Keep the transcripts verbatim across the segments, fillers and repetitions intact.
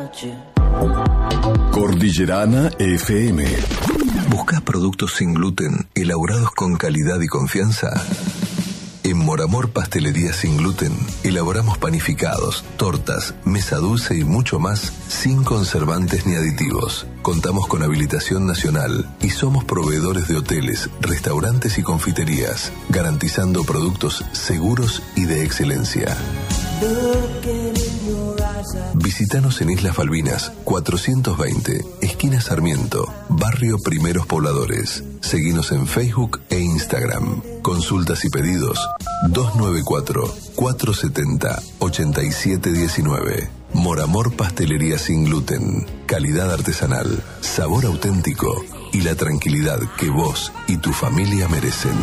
Cordillerana F M. ¿Buscas productos sin gluten, elaborados con calidad y confianza? En Moramor Pastelería Sin Gluten elaboramos panificados, tortas, mesa dulce y mucho más sin conservantes ni aditivos. Contamos con habilitación nacional y somos proveedores de hoteles, restaurantes y confiterías, garantizando productos seguros y de excelencia. Visítanos en Islas Malvinas, cuatrocientos veinte, esquina Sarmiento, barrio Primeros Pobladores. Seguinos en Facebook e Instagram. Consultas y pedidos dos nueve cuatro, cuatro siete cero, ocho siete uno nueve. Moramor Pastelería Sin Gluten. Calidad artesanal, sabor auténtico y la tranquilidad que vos y tu familia merecen.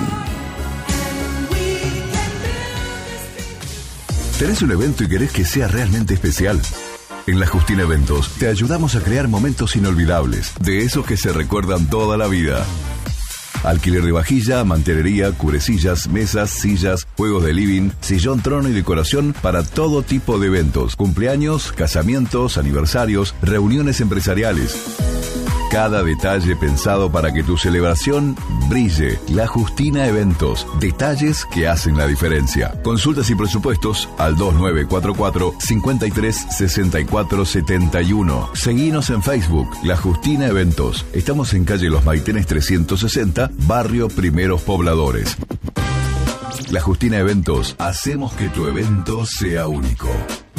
¿Tenés un evento y querés que sea realmente especial? En La Justina Eventos te ayudamos a crear momentos inolvidables, de esos que se recuerdan toda la vida. Alquiler de vajilla, mantelería, cubrecillas, mesas, sillas, juegos de living, sillón, trono y decoración para todo tipo de eventos, cumpleaños, casamientos, aniversarios, reuniones empresariales. Cada detalle pensado para que tu celebración brille. La Justina Eventos. Detalles que hacen la diferencia. Consultas y presupuestos al dos nueve cuatro cuatro, cinco tres, seis cuatro siete uno. Seguinos en Facebook, La Justina Eventos. Estamos en calle Los Maitenes trescientos sesenta, barrio Primeros Pobladores. La Justina Eventos. Hacemos que tu evento sea único.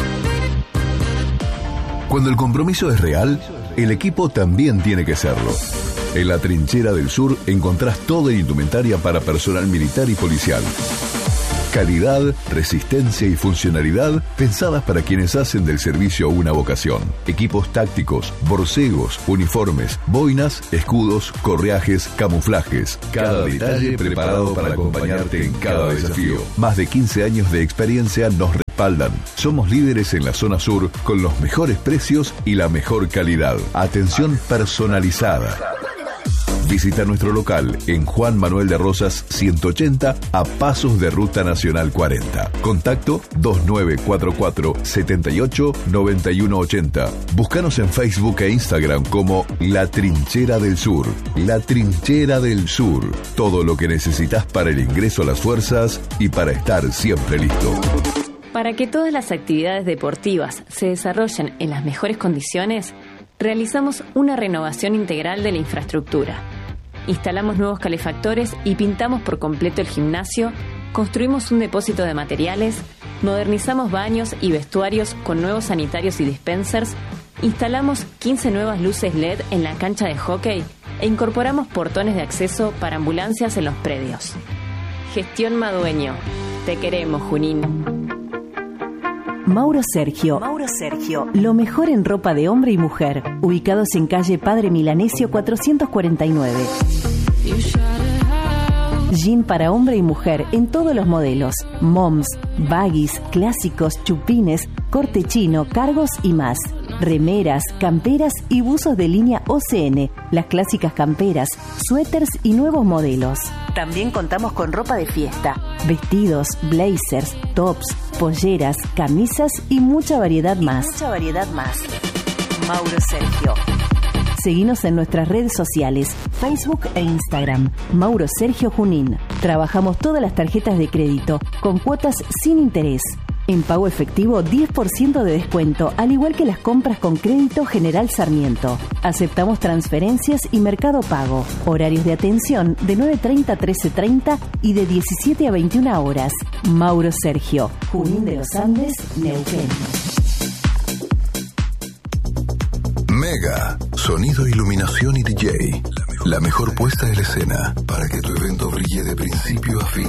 Cuando el compromiso es real, el equipo también tiene que serlo. En la Trinchera del Sur encontrás toda la indumentaria para personal militar y policial. Calidad, resistencia y funcionalidad pensadas para quienes hacen del servicio una vocación. Equipos tácticos, borcegos, uniformes, boinas, escudos, correajes, camuflajes. Cada detalle preparado para acompañarte en cada desafío. Más de quince años de experiencia nos respaldan. Somos líderes en la zona sur con los mejores precios y la mejor calidad. Atención personalizada. Visita nuestro local en Juan Manuel de Rosas ciento ochenta a pasos de Ruta Nacional cuarenta. Contacto dos nueve cuatro cuatro, siete ocho, nueve uno ocho cero. Búscanos en Facebook e Instagram como La Trinchera del Sur. La Trinchera del Sur. Todo lo que necesitas para el ingreso a las fuerzas y para estar siempre listo. Para que todas las actividades deportivas se desarrollen en las mejores condiciones, realizamos una renovación integral de la infraestructura. Instalamos nuevos calefactores y pintamos por completo el gimnasio, construimos un depósito de materiales, modernizamos baños y vestuarios con nuevos sanitarios y dispensers, instalamos quince nuevas luces L E D en la cancha de hockey e incorporamos portones de acceso para ambulancias en los predios. Gestión Madueño. Te queremos, Junín. Mauro Sergio. Mauro Sergio. Lo mejor en ropa de hombre y mujer. Ubicados en calle Padre Milanesio cuatrocientos cuarenta y nueve. Jean para hombre y mujer en todos los modelos. Moms, baggies, clásicos, chupines, corte chino, cargos y más. Remeras, camperas y buzos de línea O C N. Las clásicas camperas, suéteres y nuevos modelos. También contamos con ropa de fiesta, vestidos, blazers, tops, polleras, camisas y mucha variedad más. Y mucha variedad más. Mauro Sergio. Seguinos en nuestras redes sociales, Facebook e Instagram. Mauro Sergio Junín. Trabajamos todas las tarjetas de crédito, con cuotas sin interés. En pago efectivo, diez por ciento de descuento, al igual que las compras con crédito General Sarmiento. Aceptamos transferencias y Mercado Pago. Horarios de atención de nueve treinta a trece treinta y de diecisiete a veintiuna horas. Mauro Sergio, Junín de los Andes, Neuquén. Mega, sonido, iluminación y D J. La mejor puesta en la escena para que tu evento brille de principio a fin.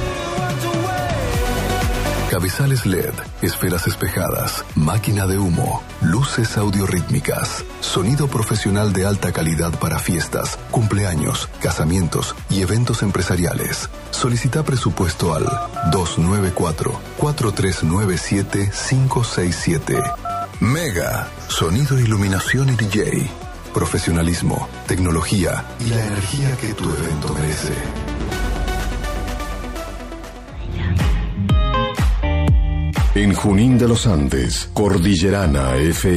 Cabezales L E D, esferas espejadas, máquina de humo, luces audiorítmicas, sonido profesional de alta calidad para fiestas, cumpleaños, casamientos y eventos empresariales. Solicita presupuesto al dos nueve cuatro, cuatro tres nueve siete, cinco seis siete. Mega, sonido, iluminación y D J. Profesionalismo, tecnología y la energía que tu evento merece. En Junín de los Andes, Cordillerana F M.